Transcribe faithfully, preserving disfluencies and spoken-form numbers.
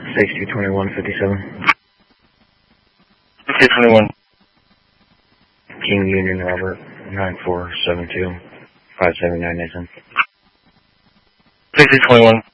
sixty twenty-one fifty-seven. sixty twenty-one. King Union Robert, nine four seven two, five seven nine Nathan. sixty twenty-one.